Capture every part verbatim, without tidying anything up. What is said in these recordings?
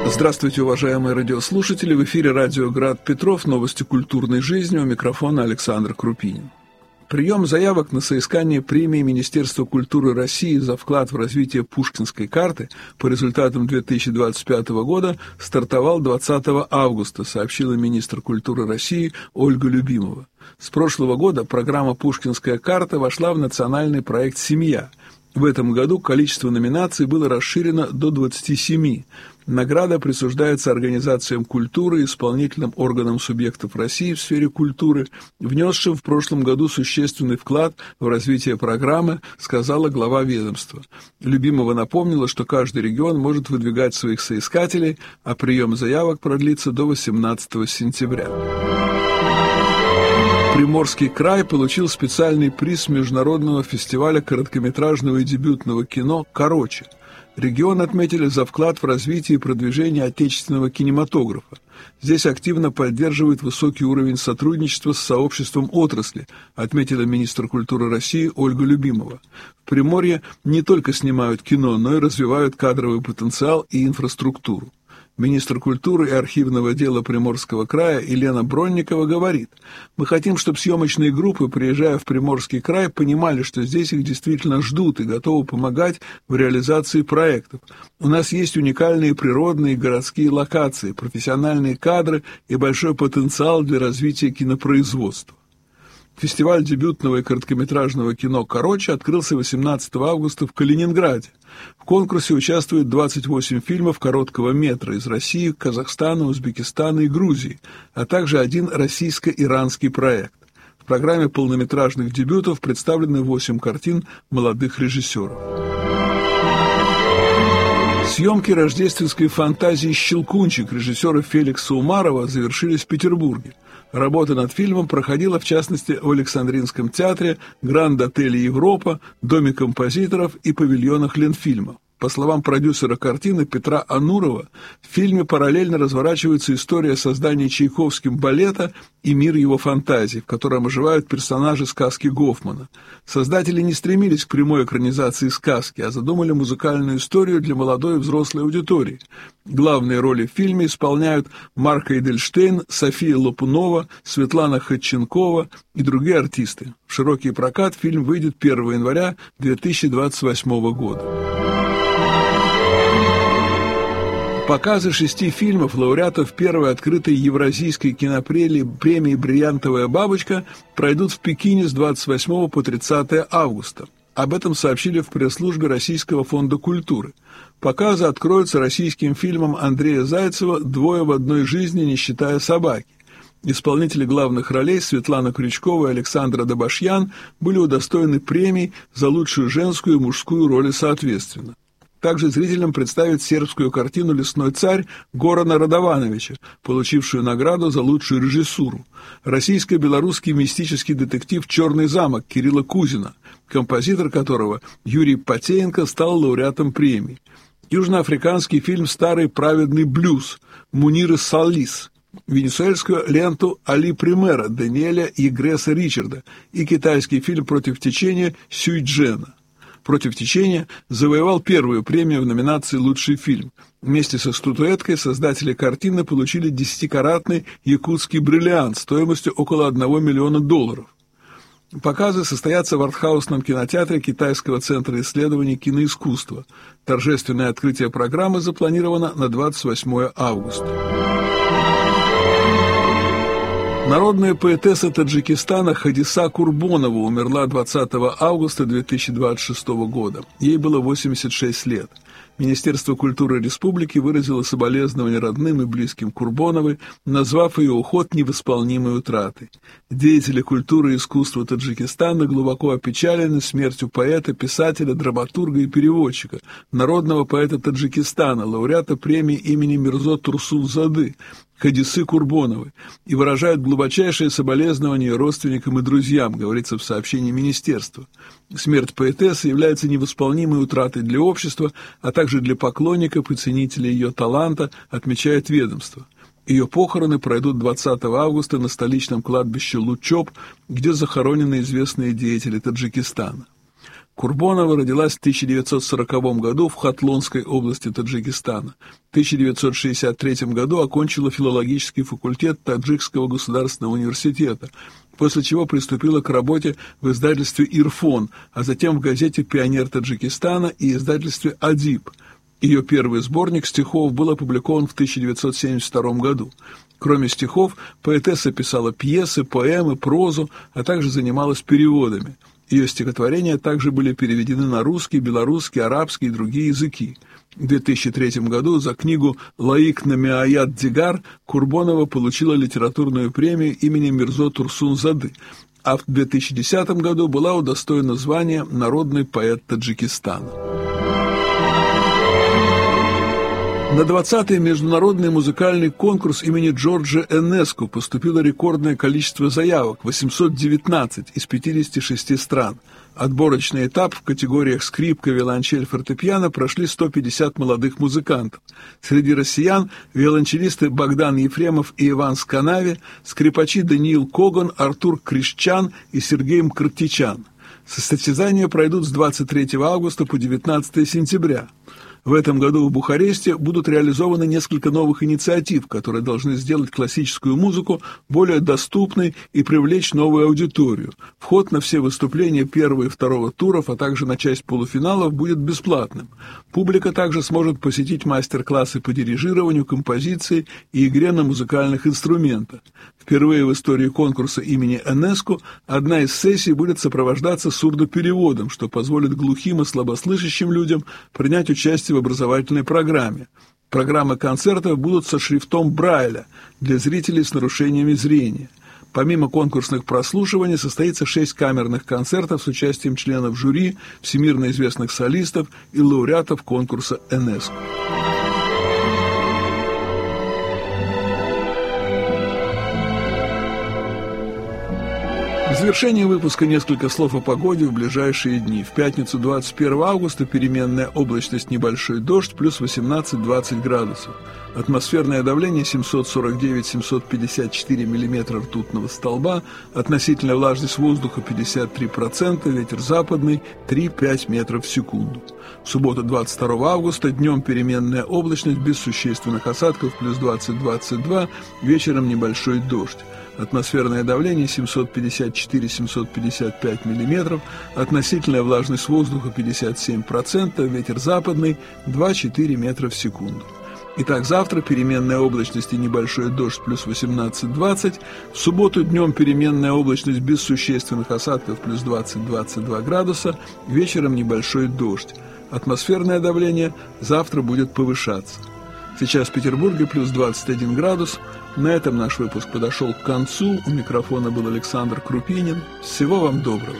Здравствуйте, уважаемые радиослушатели! В эфире радио «Град Петров», новости культурной жизни, у микрофона Александр Крупинин. Прием заявок на соискание премии Министерства культуры России за вклад в развитие Пушкинской карты по результатам две тысячи двадцать пятого года стартовал двадцатого августа, сообщила министр культуры России Ольга Любимова. С прошлого года программа «Пушкинская карта» вошла в национальный проект «Семья». В этом году количество номинаций было расширено до двадцати семи. Награда присуждается организациям культуры и исполнительным органам субъектов России в сфере культуры, внесшим в прошлом году существенный вклад в развитие программы, сказала глава ведомства. Любимова напомнила, что каждый регион может выдвигать своих соискателей, а прием заявок продлится до восемнадцатого сентября. Приморский край получил специальный приз Международного фестиваля короткометражного и дебютного кино «Короче». Регион отметили за вклад в развитие и продвижение отечественного кинематографа. Здесь активно поддерживает высокий уровень сотрудничества с сообществом отрасли, отметила министр культуры России Ольга Любимова. В Приморье не только снимают кино, но и развивают кадровый потенциал и инфраструктуру. Министр культуры и архивного дела Приморского края Елена Бронникова говорит: «Мы хотим, чтобы съемочные группы, приезжая в Приморский край, понимали, что здесь их действительно ждут и готовы помогать в реализации проектов. У нас есть уникальные природные и городские локации, профессиональные кадры и большой потенциал для развития кинопроизводства». Фестиваль дебютного и короткометражного кино «Короче» открылся восемнадцатого августа в Калининграде. В конкурсе участвует двадцать восемь фильмов короткого метра из России, Казахстана, Узбекистана и Грузии, а также один российско-иранский проект. В программе полнометражных дебютов представлены восемь картин молодых режиссеров. Съемки рождественской фантазии «Щелкунчик» режиссера Феликса Умарова завершились в Петербурге. Работа над фильмом проходила, в частности, в Александринском театре, Гранд-отеле «Европа», Доме композиторов и павильонах Ленфильма. По словам продюсера картины Петра Анурова, в фильме параллельно разворачивается история создания Чайковским балета и мир его фантазий, в котором оживают персонажи сказки Гофмана. Создатели не стремились к прямой экранизации сказки, а задумали музыкальную историю для молодой и взрослой аудитории. Главные роли в фильме исполняют Марк Эдельштейн, София Лопунова, Светлана Ходченкова и другие артисты. В широкий прокат фильм выйдет первого января две тысячи двадцать восьмого года. Показы шести фильмов лауреатов первой открытой евразийской кинопремии «Бриллиантовая бабочка» пройдут в Пекине с двадцать восьмого по тридцатое августа. Об этом сообщили в пресс-службе Российского фонда культуры. Показы откроются российским фильмом Андрея Зайцева «Двое в одной жизни, не считая собаки». Исполнители главных ролей Светлана Крючкова и Александра Добашьян были удостоены премий за лучшую женскую и мужскую роли соответственно. Также зрителям представят сербскую картину «Лесной царь» Горана Радовановича, получившую награду за лучшую режиссуру, российско-белорусский мистический детектив «Черный замок» Кирилла Кузина, композитор которого Юрий Потеенко стал лауреатом премии, южноафриканский фильм «Старый праведный блюз» Муниры Салис, венесуэльскую ленту «Али Примера» Даниэля Егреса Ричарда и китайский фильм «Против течения» Сюйджена. «Против течения» завоевал первую премию в номинации «Лучший фильм». Вместе со статуэткой создатели картины получили десятикаратный якутский бриллиант стоимостью около одного миллиона долларов. Показы состоятся в артхаусном кинотеатре Китайского центра исследований киноискусства. Торжественное открытие программы запланировано на двадцать восьмое августа. Народная поэтесса Таджикистана Хадиса Курбонова умерла двадцатого августа две тысячи двадцать шестого года. Ей было восемьдесят шесть лет. Министерство культуры республики выразило соболезнования родным и близким Курбоновой, назвав ее уход невосполнимой утратой. Деятели культуры и искусства Таджикистана глубоко опечалены смертью поэта, писателя, драматурга и переводчика, народного поэта Таджикистана, лауреата премии имени Мирзо Турсунзады, Хадисы Курбоновой, и выражают глубочайшее соболезнование родственникам и друзьям, говорится в сообщении министерства. Смерть поэтессы является невосполнимой утратой для общества, а также для поклонников и ценителей ее таланта, отмечает ведомство. Ее похороны пройдут двадцатого августа на столичном кладбище Лучоп, где захоронены известные деятели Таджикистана. Курбонова родилась в тысяча девятьсот сороковом году в Хатлонской области Таджикистана. В тысяча девятьсот шестьдесят третьем году окончила филологический факультет Таджикского государственного университета, после чего приступила к работе в издательстве «Ирфон», а затем в газете «Пионер Таджикистана» и издательстве «Адиб». Ее первый сборник стихов был опубликован в тысяча девятьсот семьдесят втором году. Кроме стихов, поэтесса писала пьесы, поэмы, прозу, а также занималась переводами. Ее стихотворения также были переведены на русский, белорусский, арабский и другие языки. В две тысячи третьем году за книгу «Лаик Намиаят Дигар» Курбонова получила литературную премию имени Мирзо Турсун-Зады, а в две тысячи десятом году была удостоена звания «Народный поэт Таджикистана». На двадцатый международный музыкальный конкурс имени Джорджа Энеску поступило рекордное количество заявок – восемьсот девятнадцать из пятидесяти шести стран. Отборочный этап в категориях скрипка, виолончель, фортепиано прошли сто пятьдесят молодых музыкантов. Среди россиян – виолончелисты Богдан Ефремов и Иван Сканави, скрипачи Даниил Коган, Артур Кришчан и Сергей Мкртичан. Состязания пройдут с двадцать третьего августа по девятнадцатое сентября. В этом году в Бухаресте будут реализованы несколько новых инициатив, которые должны сделать классическую музыку более доступной и привлечь новую аудиторию. Вход на все выступления первого и второго туров, а также на часть полуфиналов будет бесплатным. Публика также сможет посетить мастер-классы по дирижированию, композиции и игре на музыкальных инструментах. Впервые в истории конкурса имени Энеску одна из сессий будет сопровождаться сурдопереводом, что позволит глухим и слабослышащим людям принять участие в образовательной программе. Программы концертов будут со шрифтом Брайля для зрителей с нарушениями зрения. Помимо конкурсных прослушиваний состоится шесть камерных концертов с участием членов жюри, всемирно известных солистов и лауреатов конкурса Энеску. В завершение выпуска несколько слов о погоде в ближайшие дни. В пятницу двадцать первого августа переменная облачность, небольшой дождь, плюс восемнадцать-двадцать градусов. Атмосферное давление семьсот сорок девять - семьсот пятьдесят четыре миллиметра ртутного столба, относительная влажность воздуха пятьдесят три процента, ветер западный три-пять метров в секунду. В субботу двадцать второго августа днем переменная облачность без существенных осадков, плюс двадцать-двадцать два, вечером небольшой дождь. Атмосферное давление семьсот пятьдесят четыре - семьсот пятьдесят пять миллиметров, относительная влажность воздуха пятьдесят семь процентов, ветер западный два-четыре метра в секунду. Итак, завтра переменная облачность и небольшой дождь плюс восемнадцать-двадцать, в субботу днем переменная облачность без существенных осадков плюс двадцать-двадцать два градуса, вечером небольшой дождь. Атмосферное давление завтра будет повышаться. Сейчас в Петербурге плюс двадцать один градус. На этом наш выпуск подошел к концу. У микрофона был Александр Крупинин. Всего вам доброго.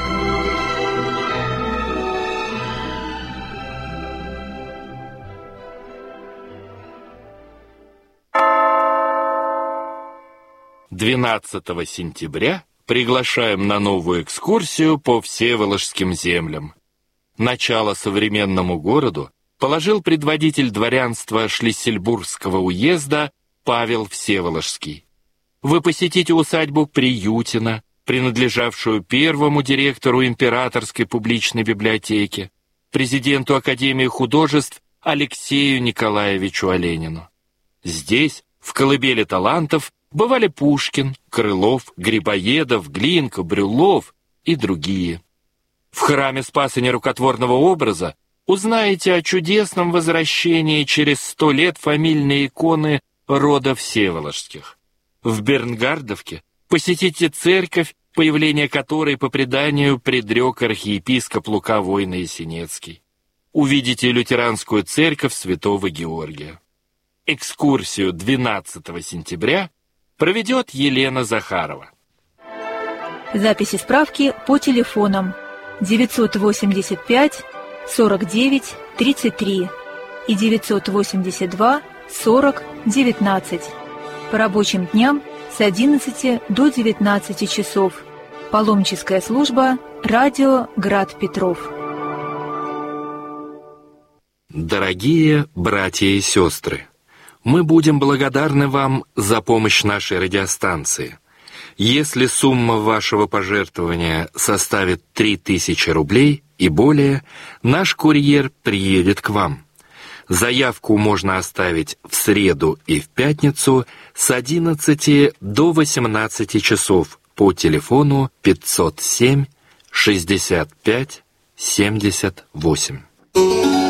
двенадцатого сентября приглашаем на новую экскурсию по Всеволожским землям. Начало современному городу положил предводитель дворянства Шлиссельбургского уезда Павел Всеволожский. Вы посетите усадьбу Приютина, принадлежавшую первому директору Императорской публичной библиотеки, президенту Академии художеств Алексею Николаевичу Оленину. Здесь, в колыбели талантов, бывали Пушкин, Крылов, Грибоедов, Глинка, Брюллов и другие. В храме Спаса Нерукотворного образа узнаете о чудесном возвращении через сто лет фамильной иконы рода Всеволожских. В Бернгардовке посетите церковь, появление которой по преданию предрек архиепископ Лука Войно-Ясенецкий. Увидите лютеранскую церковь Святого Георгия. Экскурсию двенадцатого сентября проведет Елена Захарова. Записи справки по телефонам девятьсот восемьдесят пять сорок девять тридцать три и девятьсот восемьдесят два сорок девятнадцать. По рабочим дням с одиннадцати до девятнадцати часов. Паломническая служба «Радио Град Петров». Дорогие братья и сестры, мы будем благодарны вам за помощь нашей радиостанции. Если сумма вашего пожертвования составит три тысячи рублей и более, наш курьер приедет к вам. Заявку можно оставить в среду и в пятницу с одиннадцати до восемнадцати часов по телефону пятьсот семь шестьдесят пять семьдесят восемь.